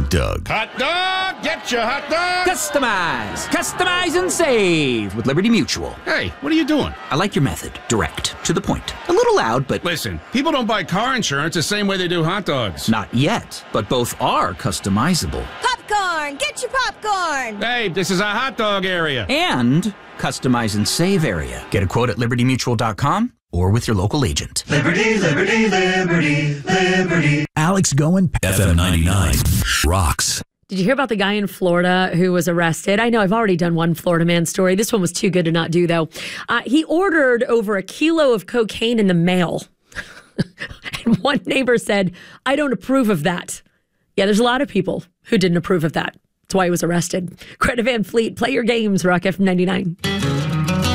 Doug. Hot dog! Get your hot dog! Customize and save with Liberty Mutual. Hey, what are you doing? I like your method. Direct, to the point. A little loud, but... Listen, people don't buy car insurance the same way they do hot dogs. Not yet, but both are customizable. Popcorn! Get your popcorn! Hey, this is a hot dog area. And customize and save area. Get a quote at libertymutual.com or with your local agent. Liberty, liberty, liberty, liberty. Alex Goen, FM 99 rocks. Did you hear about the guy in Florida who was arrested? I know I've already done one Florida man story. This one was too good to not do, though. He ordered over 1 kilo of cocaine in the mail. And one neighbor said, I don't approve of that. Yeah, there's a lot of people who didn't approve of that. That's why he was arrested. Greta Van Fleet, play your games, Rock FM 99.